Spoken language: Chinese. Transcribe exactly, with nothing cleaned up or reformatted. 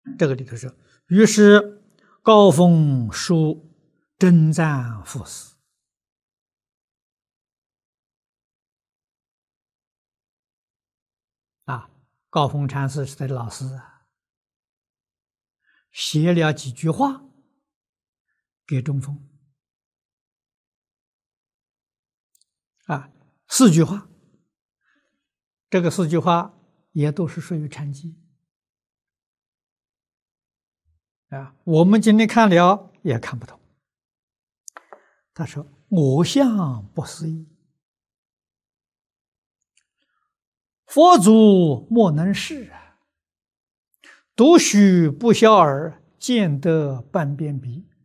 这个里头说，于是高峰书称赞父死。啊，高峰禅师是他的老师啊，写了几句话给中峰。啊，四句话，这个四句话也都是属于禅机啊。我们今天看了也看不懂。他说：“我相不思议，佛祖莫能视啊，独须不肖而见得半边鼻。”